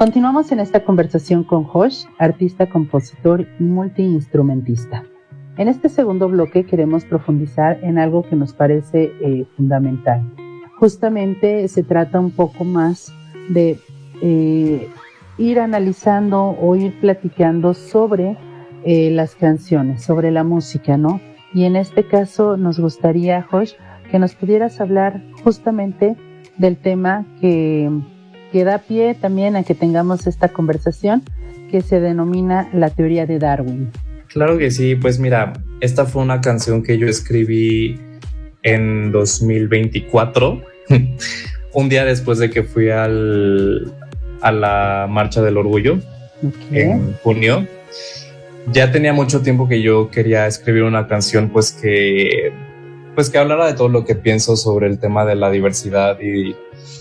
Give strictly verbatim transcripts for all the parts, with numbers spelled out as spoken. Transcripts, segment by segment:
Continuamos en esta conversación con Josh, artista, compositor y multiinstrumentista. En este segundo bloque queremos profundizar en algo que nos parece eh, fundamental. Justamente se trata un poco más de eh, ir analizando o ir platicando sobre eh, las canciones, sobre la música, ¿no? Y en este caso nos gustaría, Josh, que nos pudieras hablar justamente del tema que, que da pie también a que tengamos esta conversación, que se denomina la teoría de Darwin. Claro que sí, pues mira, esta fue una canción que yo escribí en dos mil veinticuatro, un día después de que fui al, a la Marcha del Orgullo, okay, en junio. Ya tenía mucho tiempo que yo quería escribir una canción pues que, pues que hablara de todo lo que pienso sobre el tema de la diversidad y,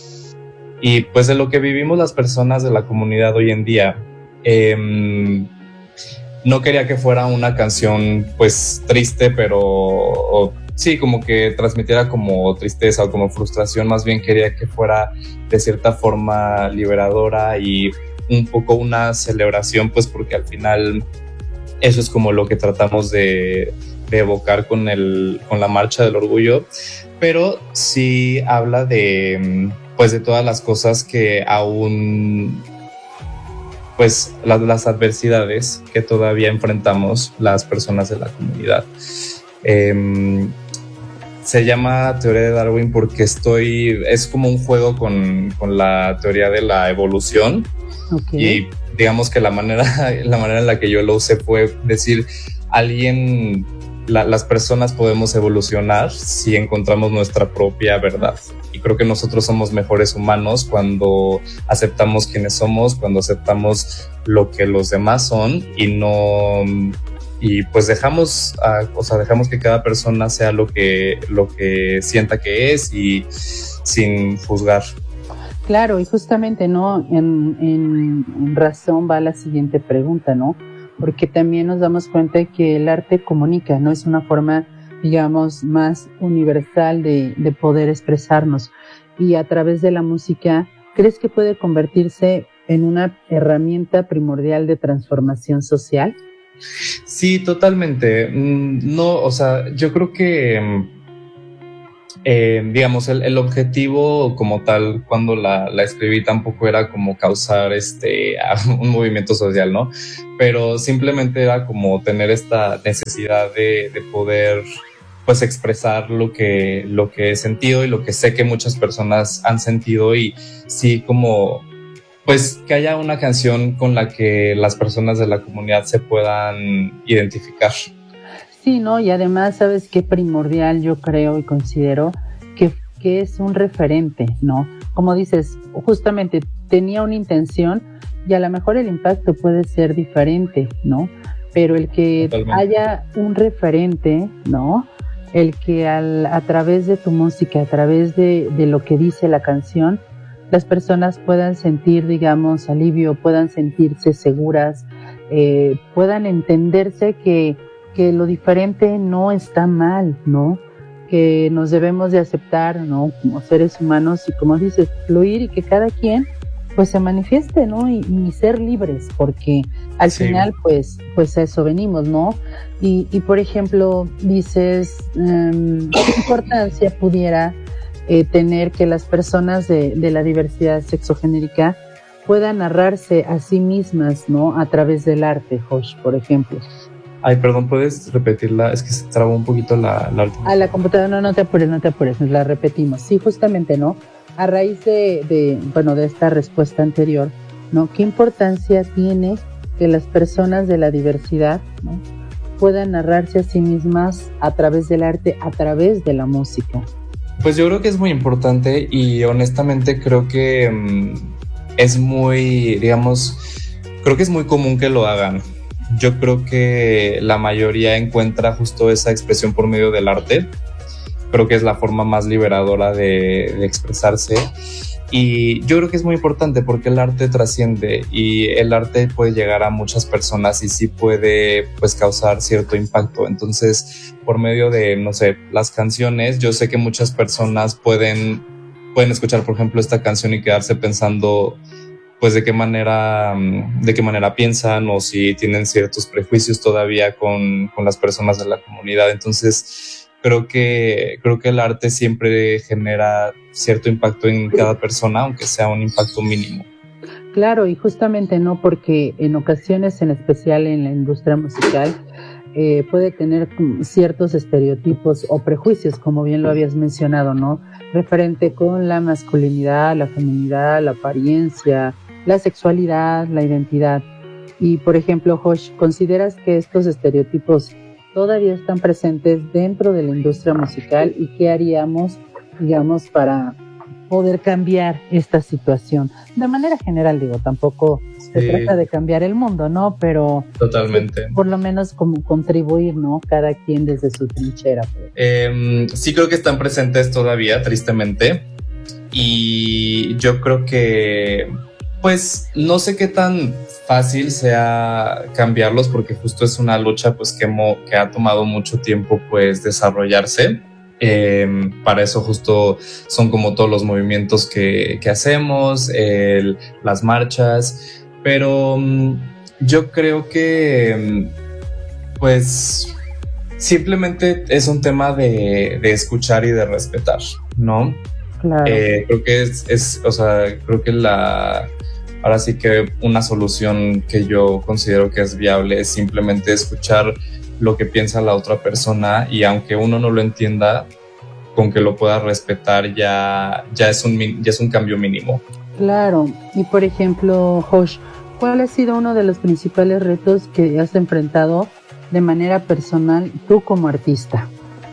y pues de lo que vivimos las personas de la comunidad hoy en día. Eh, No quería que fuera una canción pues triste, pero o, sí, como que transmitiera como tristeza o como frustración. Más bien quería que fuera de cierta forma liberadora y un poco una celebración, pues porque al final eso es como lo que tratamos de, de evocar con, el, con la Marcha del Orgullo. Pero sí habla de, pues, de todas las cosas que aún... pues las, las adversidades que todavía enfrentamos las personas de la comunidad. Eh, se llama teoría de Darwin porque estoy, es como un juego con, con la teoría de la evolución. Okay. Y digamos que la manera, la manera en la que yo lo usé fue decir, alguien, la, las personas podemos evolucionar si encontramos nuestra propia verdad. Y creo que nosotros somos mejores humanos cuando aceptamos quiénes somos, cuando aceptamos lo que los demás son y no, y pues dejamos, a, o sea, dejamos que cada persona sea lo que, lo que sienta que es y sin juzgar. Claro, y justamente, ¿no? En, en, en razón va la siguiente pregunta, ¿no? Porque también nos damos cuenta de que el arte comunica, ¿no? Es una forma, digamos, más universal de, de poder expresarnos. Y a través de la música, ¿crees que puede convertirse en una herramienta primordial de transformación social? Sí, totalmente. No, o sea, yo creo que, eh, digamos, el, el objetivo como tal, cuando la, la escribí, tampoco era como causar este, un movimiento social, ¿no? Pero simplemente era como tener esta necesidad de, de poder, pues, expresar lo que, lo que he sentido y lo que sé que muchas personas han sentido, y sí, como, pues, que haya una canción con la que las personas de la comunidad se puedan identificar. Sí, ¿no? Y además, ¿sabes qué primordial yo creo y considero? Que, que es un referente, ¿no? Como dices, justamente tenía una intención y a lo mejor el impacto puede ser diferente, ¿no? Pero el que Totalmente. haya un referente, ¿no? El que al, a través de tu música, a través de, de lo que dice la canción, las personas puedan sentir, digamos, alivio, puedan sentirse seguras, eh, puedan entenderse que, que lo diferente no está mal, ¿no? Que nos debemos de aceptar, ¿no? Como seres humanos y, como dices, fluir, y que cada quien pues se manifieste, ¿no? Y, y ser libres, porque al sí. final pues, pues a eso venimos, ¿no? Y, y por ejemplo, dices, um, ¿qué importancia pudiera eh, tener que las personas de, de la diversidad sexogenérica puedan narrarse a sí mismas, ¿no? A través del arte, Josh, por ejemplo? Ay, perdón, ¿puedes repetirla? Es que se trabó un poquito la, la última. A la computadora, no, no te apures, no te apures, nos la repetimos. Sí, justamente, ¿no? A raíz de, de, bueno, de esta respuesta anterior, ¿no? ¿Qué importancia tiene que las personas de la diversidad, ¿no? puedan narrarse a sí mismas a través del arte, a través de la música? Pues yo creo que es muy importante, y honestamente creo que um, es muy, digamos, creo que es muy común que lo hagan. Yo creo que la mayoría encuentra justo esa expresión por medio del arte. Creo que es la forma más liberadora de, de expresarse. Y yo creo que es muy importante porque el arte trasciende, y el arte puede llegar a muchas personas y sí puede, pues, causar cierto impacto. Entonces, por medio de, no sé, las canciones, yo sé que muchas personas pueden, pueden escuchar, por ejemplo, esta canción y quedarse pensando, pues de qué manera, de qué manera piensan o si tienen ciertos prejuicios todavía con, con las personas de la comunidad. Entonces, creo que, creo que el arte siempre genera cierto impacto en cada persona, aunque sea un impacto mínimo. Claro, y justamente no, porque en ocasiones, en especial en la industria musical, eh, puede tener ciertos estereotipos o prejuicios, como bien lo habías mencionado, ¿no? Referente con la masculinidad, la feminidad, la apariencia, la sexualidad, la identidad. Y, por ejemplo, Josh, ¿consideras que estos estereotipos todavía están presentes dentro de la industria musical y qué haríamos, digamos, para poder cambiar esta situación? De manera general, digo, tampoco sí. se trata de cambiar el mundo, ¿no? Pero totalmente. Por lo menos como contribuir, ¿no? Cada quien desde su trinchera. Eh, sí creo que están presentes todavía, tristemente. Y yo creo que, pues, no sé qué tan fácil sea cambiarlos, porque justo es una lucha, pues, que, mo- que ha tomado mucho tiempo, pues, desarrollarse. Eh, para eso justo son como todos los movimientos que, que hacemos, el, las marchas, pero um, yo creo que um, pues simplemente es un tema de, de escuchar y de respetar, ¿no? Claro. Eh, creo que es, es, o sea, creo que la, ahora sí que una solución que yo considero que es viable es simplemente escuchar lo que piensa la otra persona, y aunque uno no lo entienda, con que lo pueda respetar ya, ya, es un, ya es un cambio mínimo. Claro, y por ejemplo, Josh, ¿cuál ha sido uno de los principales retos que has enfrentado de manera personal tú como artista?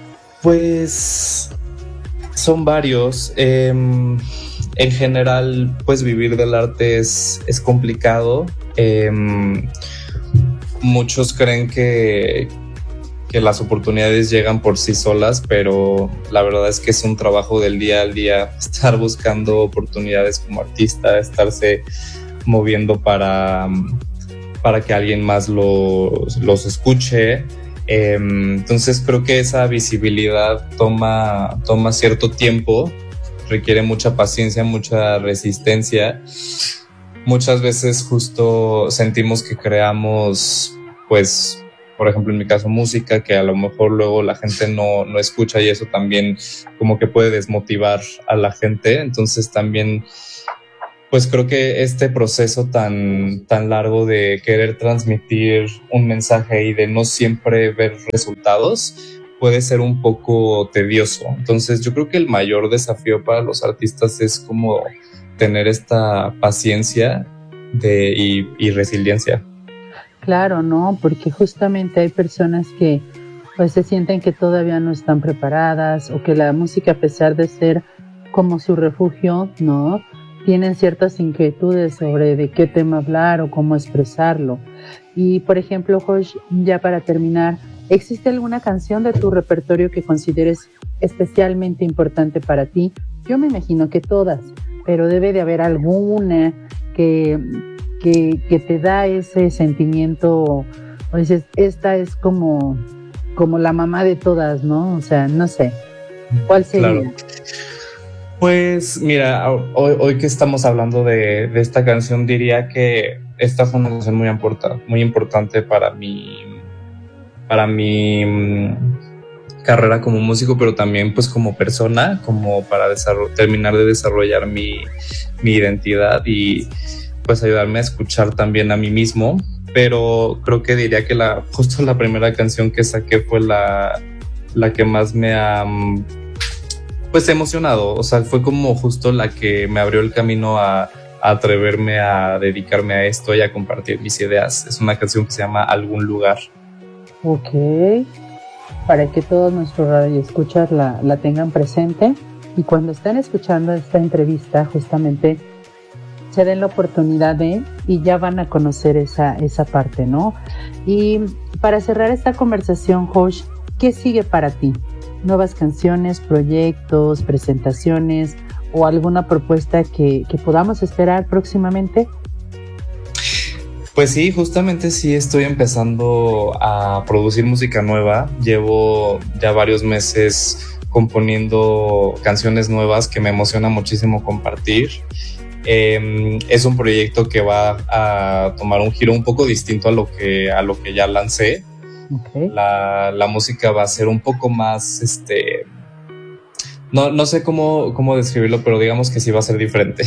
Pues son varios. Eh, en general, pues vivir del arte es, es complicado. Eh, muchos creen que, que las oportunidades llegan por sí solas, pero la verdad es que es un trabajo del día al día, estar buscando oportunidades como artista, estarse moviendo para, para que alguien más los, los escuche. Eh, entonces creo que esa visibilidad toma, toma cierto tiempo, requiere mucha paciencia, mucha resistencia. Muchas veces justo sentimos que creamos, pues, por ejemplo, en mi caso, música, que a lo mejor luego la gente no, no escucha, y eso también como que puede desmotivar a la gente. Entonces también, pues creo que este proceso tan, tan largo de querer transmitir un mensaje y de no siempre ver resultados puede ser un poco tedioso. Entonces yo creo que el mayor desafío para los artistas es como tener esta paciencia de, y, y resiliencia. Claro, ¿no? Porque justamente hay personas que pues se sienten que todavía no están preparadas, o que la música, a pesar de ser como su refugio, ¿no?, tienen ciertas inquietudes sobre de qué tema hablar o cómo expresarlo. Y, por ejemplo, Josh, ya para terminar, ¿existe alguna canción de tu repertorio que consideres especialmente importante para ti? Yo me imagino que todas, pero debe de haber alguna que, que, que te da ese sentimiento, o dices, esta es como, como la mamá de todas, ¿no? O sea, no sé, ¿cuál sería? Claro. Pues mira, hoy, hoy que estamos hablando de, de esta canción, diría que esta fue una canción muy importante, muy importante para mi, para mi um, carrera como músico, pero también pues como persona, como para desarroll- terminar de desarrollar mi, mi identidad y pues ayudarme a escuchar también a mí mismo. Pero creo que diría que la, justo la primera canción que saqué fue la, la que más me ha pues emocionado. O sea, fue como justo la que me abrió el camino a, a atreverme a dedicarme a esto y a compartir mis ideas. Es una canción que se llama Algún Lugar. Ok, para que todos nuestros radioescuchas la, la tengan presente, y cuando estén escuchando esta entrevista justamente se den la oportunidad de, y ya van a conocer esa, esa parte, ¿no? Y para cerrar esta conversación, Josh, ¿qué sigue para ti? ¿Nuevas canciones, proyectos, presentaciones o alguna propuesta que, que podamos esperar próximamente? Pues sí, justamente sí estoy empezando a producir música nueva. Llevo ya varios meses componiendo canciones nuevas que me emociona muchísimo compartir. Eh, es un proyecto que va a tomar un giro un poco distinto a lo que, a lo que ya lancé. Okay. La, la música va a ser un poco más, este, no, no sé cómo, cómo describirlo, pero digamos que sí va a ser diferente.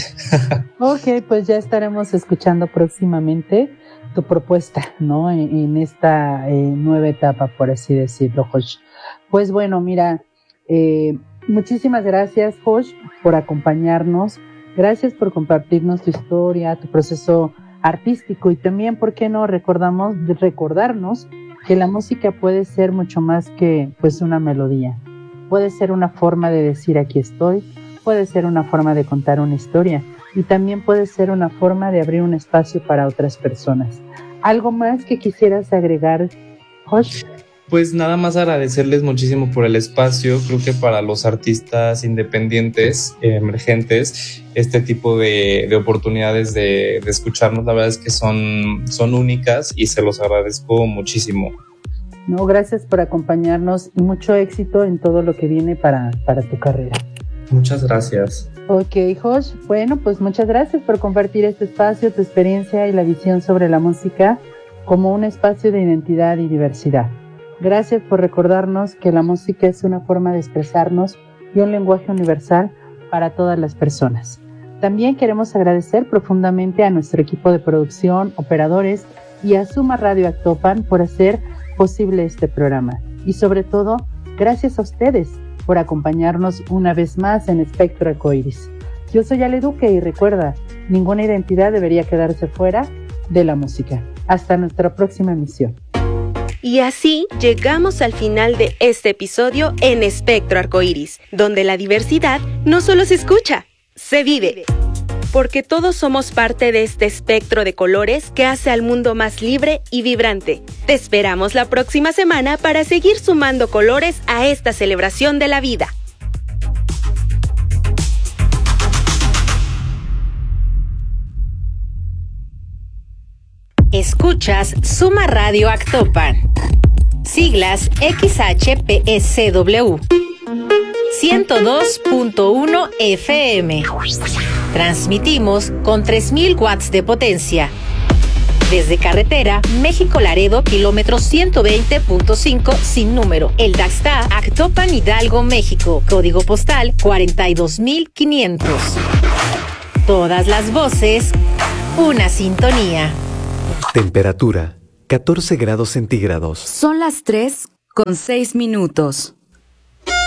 Ok, pues ya estaremos escuchando próximamente tu propuesta, ¿no? En, en esta eh, nueva etapa, por así decirlo, Josh. Pues bueno, mira, eh, muchísimas gracias, Josh, por acompañarnos. Gracias por compartirnos tu historia, tu proceso artístico y también, ¿por qué no recordamos, recordarnos que la música puede ser mucho más que pues una melodía? Puede ser una forma de decir aquí estoy, puede ser una forma de contar una historia y también puede ser una forma de abrir un espacio para otras personas. ¿Algo más que quisieras agregar, Josh? Pues nada más agradecerles muchísimo por el espacio. Creo que para los artistas independientes, eh, emergentes, este tipo de, de oportunidades de, de escucharnos, la verdad es que son, son únicas y se los agradezco muchísimo. No, gracias por acompañarnos y mucho éxito en todo lo que viene para, para tu carrera. Muchas gracias. Ok, Josh, bueno, pues muchas gracias por compartir este espacio, tu experiencia y la visión sobre la música como un espacio de identidad y diversidad. Gracias por recordarnos que la música es una forma de expresarnos y un lenguaje universal para todas las personas. También queremos agradecer profundamente a nuestro equipo de producción, operadores y a Suma Radio Actopan por hacer posible este programa. Y sobre todo, gracias a ustedes por acompañarnos una vez más en Espectro Arcoíris. Yo soy Ale Duque y recuerda, ninguna identidad debería quedarse fuera de la música. Hasta nuestra próxima emisión. Y así llegamos al final de este episodio en Espectro Arcoíris, donde la diversidad no solo se escucha, se vive. Porque todos somos parte de este espectro de colores que hace al mundo más libre y vibrante. Te esperamos la próxima semana para seguir sumando colores a esta celebración de la vida. Escuchas Suma Radio Actopan, siglas X H P S W, ciento dos punto uno F M. Transmitimos con tres mil watts de potencia. Desde carretera, México-Laredo, kilómetro ciento veinte punto cinco, sin número. El Daxta, Actopan, Hidalgo, México. Código postal cuarenta y dos mil quinientos. Todas las voces, una sintonía. Temperatura, catorce grados centígrados. Son las tres con seis minutos.